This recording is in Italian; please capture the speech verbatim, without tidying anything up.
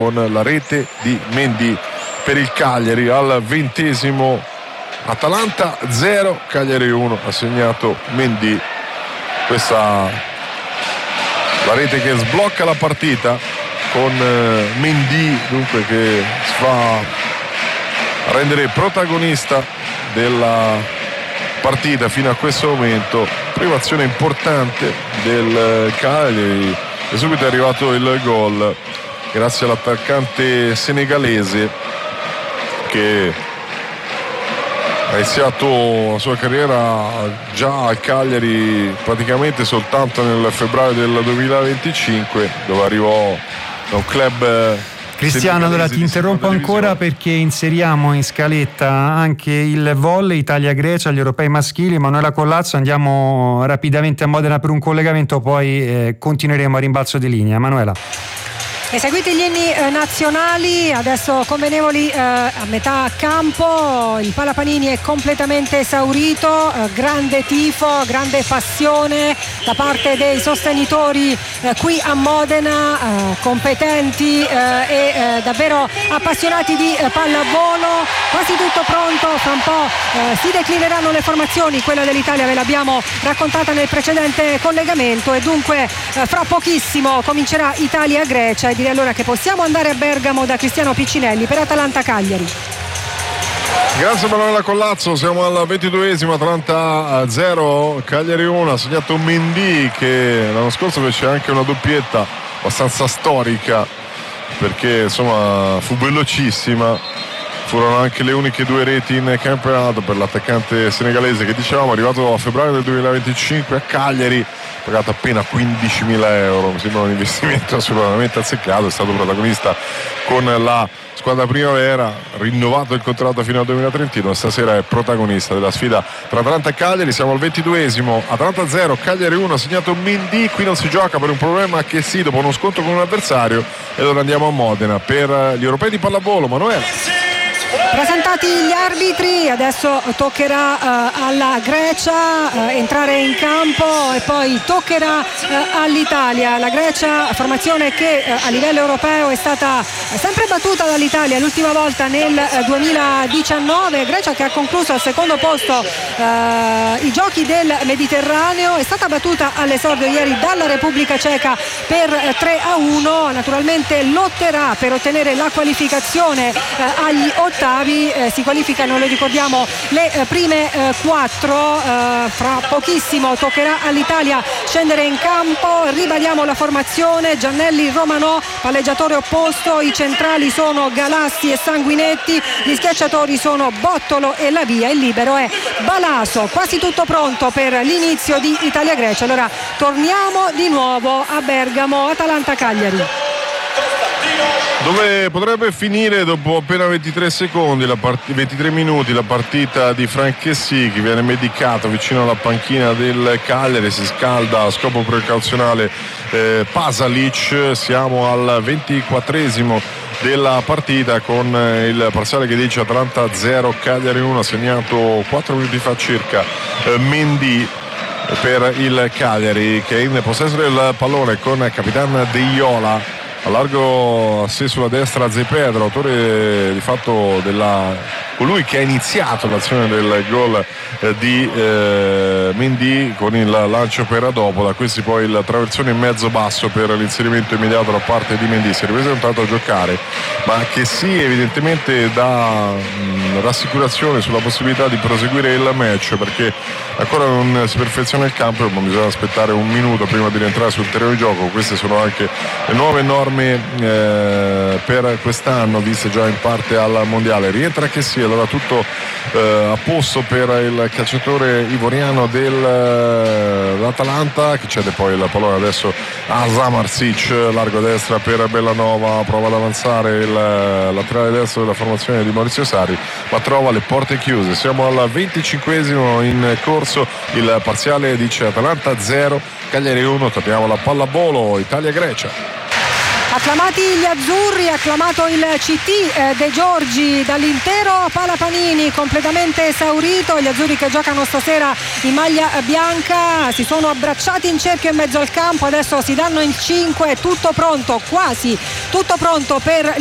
con la rete di Mendy per il Cagliari al ventesimo. Atalanta zero, Cagliari uno, ha segnato Mendy. Questa la rete che sblocca la partita con Mendy, dunque, che si fa rendere protagonista della partita fino a questo momento. Prima azione importante del Cagliari e subito è arrivato il gol grazie all'attaccante senegalese che ha iniziato la sua carriera già al Cagliari praticamente soltanto nel febbraio del duemilaventicinque, dove arrivò da un club. Cristiano, allora ti interrompo ancora perché inseriamo in scaletta anche il volley Italia-Grecia, gli europei maschili. Manuela Collazzo, andiamo rapidamente a Modena per un collegamento, poi eh, continueremo a rimbalzo di linea. Manuela. Eseguiti gli inni eh, nazionali, adesso convenevoli eh, a metà campo, il Palapanini è completamente esaurito, eh, grande tifo, grande passione da parte dei sostenitori eh, qui a Modena, eh, competenti eh, e eh, davvero appassionati di eh, pallavolo. Quasi tutto pronto, fra un po' eh, si declineranno le formazioni, quella dell'Italia ve l'abbiamo raccontata nel precedente collegamento e dunque eh, fra pochissimo comincerà Italia-Grecia e direi allora che possiamo andare a Bergamo da Cristiano Piccinelli per Atalanta-Cagliari. Grazie Manuela Collazzo, siamo al ventiduesimo, Atalanta zero, Cagliari uno, ha segnato Mendy che l'anno scorso fece anche una doppietta abbastanza storica perché insomma fu velocissima, furono anche le uniche due reti in campionato per l'attaccante senegalese che dicevamo, arrivato a febbraio del duemilaventicinque a Cagliari, pagato appena quindicimila euro, mi sembra un investimento assolutamente azzeccato, è stato protagonista con la squadra primavera, rinnovato il contratto fino al duemilatrentino, stasera è protagonista della sfida tra Atalanta e Cagliari. Siamo al ventiduesimo, Atalanta zero, Cagliari uno, ha segnato Mendy, qui non si gioca per un problema che sì, dopo uno scontro con un avversario, e allora andiamo a Modena per gli europei di pallavolo. Manuela. Presentati gli arbitri, adesso toccherà uh, alla Grecia uh, entrare in campo e poi toccherà uh, all'Italia. La Grecia, formazione che uh, a livello europeo è stata sempre battuta dall'Italia, l'ultima volta nel uh, duemiladiciannove. Grecia che ha concluso al secondo posto uh, i giochi del Mediterraneo, è stata battuta all'esordio ieri dalla Repubblica Ceca per uh, tre a uno. Naturalmente lotterà per ottenere la qualificazione uh, agli ottavi. Eh, si qualificano, lo ricordiamo, le eh, prime eh, quattro. Eh, fra pochissimo toccherà all'Italia scendere in campo. Ribadiamo la formazione: Giannelli, Romanò, palleggiatore opposto, i centrali sono Galassi e Sanguinetti, gli schiacciatori sono Bottolo e Lavia, il libero è Balaso. Quasi tutto pronto per l'inizio di Italia-Grecia. Allora torniamo di nuovo a Bergamo, Atalanta-Cagliari, dove potrebbe finire dopo appena ventitré secondi, la part- ventitré minuti, la partita di Franchessy, che viene medicato vicino alla panchina del Cagliari, si scalda a scopo precauzionale eh, Pasalic. Siamo al ventiquattresimo della partita con il parziale che dice Atalanta zero, Cagliari uno, ha segnato quattro minuti fa circa eh, Mendy per il Cagliari, che è in possesso del pallone con Capitan De Iola. A largo a sé sulla destra Zé Pedro, autore di fatto della colui che ha iniziato l'azione del gol eh, di eh, Mendy con il lancio per Adopola. Questi poi il traversone in mezzo basso per l'inserimento immediato da parte di Mendy. Si è ripresentato a giocare, ma che sì, evidentemente dà mh, rassicurazione sulla possibilità di proseguire il match, perché ancora non si perfeziona il campo, ma bisogna aspettare un minuto prima di rientrare sul terreno di gioco. Queste sono anche le nuove norme eh, per quest'anno, viste già in parte al mondiale. Rientra che sì, allora tutto eh, a posto per il calciatore ivoriano dell'Atalanta, che cede poi il pallone adesso a Samarsic, largo a destra per Bellanova, prova ad avanzare il laterale destro della formazione di Maurizio Sarri, ma trova le porte chiuse. Siamo al venticinquesimo in corso, il parziale dice Atalanta zero, Cagliari uno. Torniamo alla pallavolo, Italia-Grecia. Acclamati gli azzurri, acclamato il C T eh, De Giorgi dall'intero Palapanini completamente esaurito. Gli azzurri che giocano stasera in maglia bianca si sono abbracciati in cerchio in mezzo al campo, adesso si danno il cinque, tutto pronto, quasi tutto pronto per